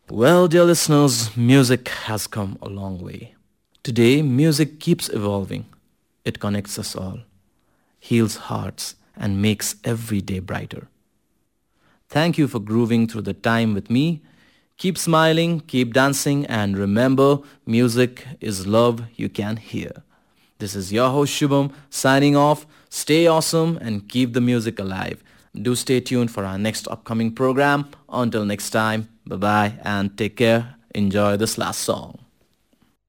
Well, dear listeners, music has come a long way. Today, music keeps evolving. It connects us all, heals hearts, and makes every day brighter. Thank you for grooving through the time with me. Keep smiling, keep dancing, and remember, music is love you can hear. This is your host Shubham signing off. Stay awesome and keep the music alive. Do stay tuned for our next upcoming program. Until next time, bye bye and take care. Enjoy this last song.